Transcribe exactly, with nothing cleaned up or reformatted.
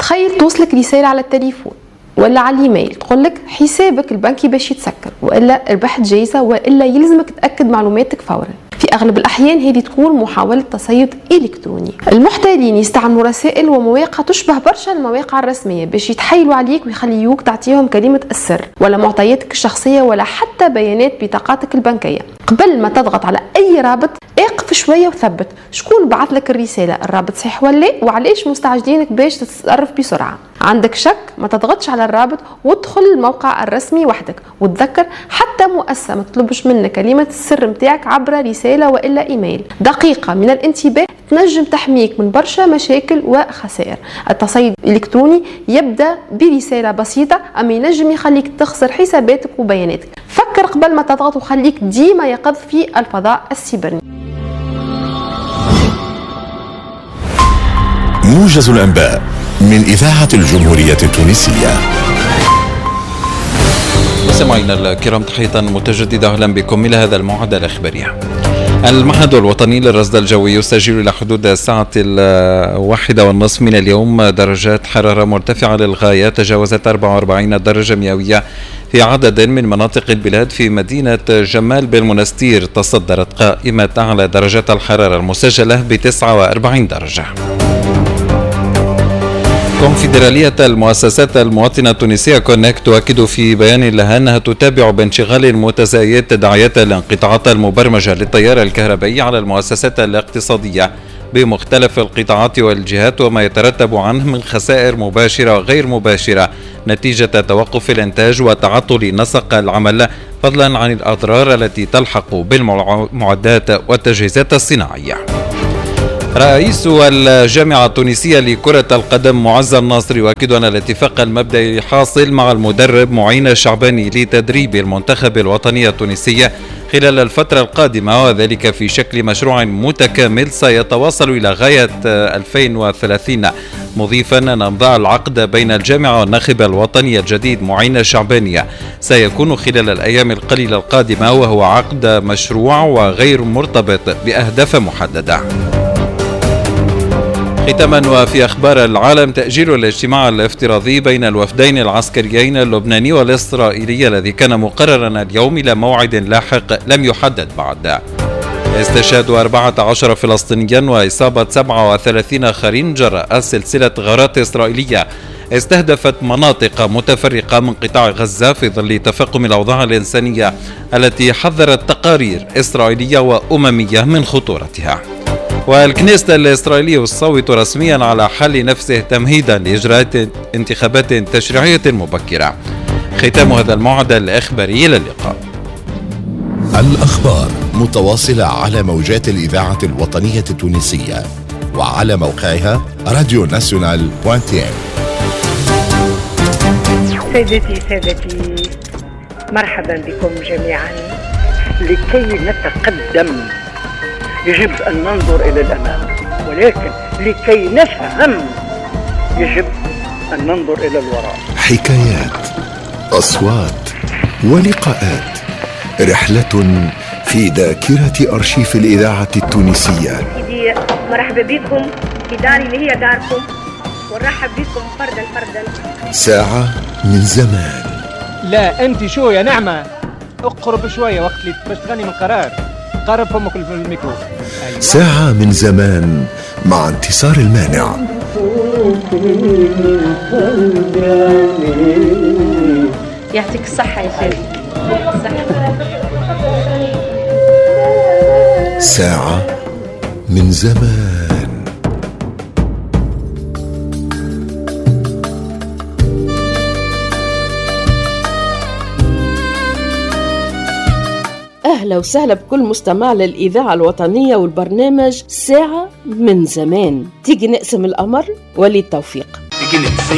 تخيل توصلك رسالة على التليفون ولا على الايميل تقولك حسابك البنكي باش يتسكر، والا ربحت جايزة، والا يلزمك تأكد معلوماتك فورا. في اغلب الاحيان هذه تكون محاولة تصيد الكتروني. المحتالين يستعملوا رسائل ومواقع تشبه برشا المواقع الرسمية باش يتحايلوا عليك ويخليوك تعطيهم كلمة السر ولا معطياتك الشخصية ولا حتى بيانات بطاقاتك البنكية. قبل ما تضغط على اي رابط اقف شوية وثبت شكون بعث لك الرسالة، الرابط صحيح ولا لا، وعلاش مستعجلينك باش تتصرف بسرعة. عندك شك ما تضغطش على الرابط وادخل الموقع الرسمي وحدك، وتذكر حتى مؤسسة ما تطلبش منك كلمة السر متاعك عبر رسالة والا ايميل. دقيقة من الانتباه تنجم تحميك من برشا مشاكل وخسائر. التصيد الالكتروني يبدا برسالة بسيطة اما ينجم يخليك تخسر حساباتك وبياناتك. فكر قبل ما تضغط وخليك ديما يقظ في الفضاء السيبراني. موجز الأنباء من إذاعة الجمهورية التونسية. مستمعينا الكرام، تحية متجددة، أهلا بكم إلى هذا الموعد الإخباري. المعهد الوطني للرصد الجوي يسجل إلى حدود الساعة الواحدة والنصف من اليوم درجات حرارة مرتفعة للغاية تجاوزت أربعة وأربعين درجة مئوية في عدد من مناطق البلاد. في مدينة جمال بالمنستير تصدرت قائمة أعلى درجات الحرارة المسجلة ب تسعة وأربعين درجة. كونفدرالية المؤسسات المواطنة التونسية كونكت تؤكد في بيان لها أنها تتابع بانشغال متزايد تداعيات الانقطاعات المبرمجة للتيار الكهربائي على المؤسسات الاقتصادية بمختلف القطاعات والجهات وما يترتب عنه من خسائر مباشرة وغير مباشرة نتيجة توقف الإنتاج وتعطل نسق العمل، فضلا عن الأضرار التي تلحق بالمعدات والتجهيزات الصناعية. رئيس الجامعة التونسية لكرة القدم معز الناصر يؤكد أن الاتفاق المبدئي حاصل مع المدرب معين الشعباني لتدريب المنتخب الوطني التونسي خلال الفترة القادمة، وذلك في شكل مشروع متكامل سيتواصل إلى غاية ألفين وثلاثين، مضيفا أن إمضاء العقد بين الجامعة والناخب الوطني الجديد معين الشعباني سيكون خلال الأيام القليلة القادمة، وهو عقد مشروع وغير مرتبط بأهداف محددة. ختاما وفي أخبار العالم، تأجيل الاجتماع الافتراضي بين الوفدين العسكريين اللبناني والإسرائيلي الذي كان مقررا اليوم إلى موعد لاحق لم يحدد بعد. استشهاد أربعة عشر فلسطينيا وإصابة سبعة وثلاثين آخرين جراء سلسلة غارات إسرائيلية استهدفت مناطق متفرقة من قطاع غزة في ظل تفاقم الأوضاع الإنسانية التي حذرت تقارير إسرائيلية وأممية من خطورتها. والكنيست الإسرائيلي يصوت رسميا على حل نفسه تمهيدا لإجراء انتخابات تشريعية مبكرة. ختام هذا الموعد الإخباري، إلى اللقاء. الأخبار متواصلة على موجات الإذاعة الوطنية التونسية وعلى موقعها راديو ناسيونال دوت ام. سيدتي سادتي، مرحبا بكم جميعا. لكي نتقدم يجب أن ننظر إلى الأمام، ولكن لكي نفهم يجب أن ننظر إلى الوراء. حكايات، أصوات ولقاءات، رحلة في ذاكرة أرشيف الإذاعة التونسية. سيدي مرحبا بكم في داري اللي هي داركم، ونرحب بكم فردا فردا. ساعة من زمان. لا أنت شو يا نعمة، اقرب شوية وقت اللي باش تغني من قرار، قرب فمك الميكرو. أيوة. ساعة من زمان مع انتصار المانع. يعطيك الصحة يا خالي. ساعة من زمان. أهلا وسهلا بكل مستمع للإذاعة الوطنية والبرنامج ساعة من زمان. تيجي نقسم الأمر ولي التوفيق. تيجي نقسم